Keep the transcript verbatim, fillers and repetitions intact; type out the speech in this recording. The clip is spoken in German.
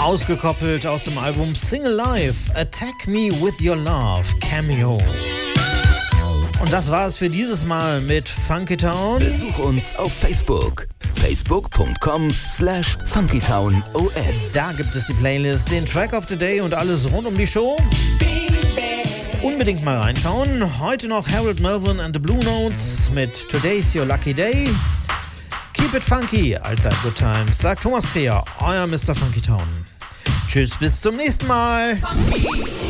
Ausgekoppelt aus dem Album Single Life, Attack Me With Your Love, Cameo. Und das war es für dieses Mal mit Funky Town. Besuch uns auf Facebook. facebook punkt com slash funkytown.os. Da gibt es die Playlist, den Track of the Day und alles rund um die Show. Unbedingt mal reinschauen. Heute noch Harold Melvin and the Blue Notes mit Today's Your Lucky Day. Keep it funky, allzeit good times, sagt Thomas Kreher, euer Mister Funky Town. Tschüss, bis zum nächsten Mal. Funky.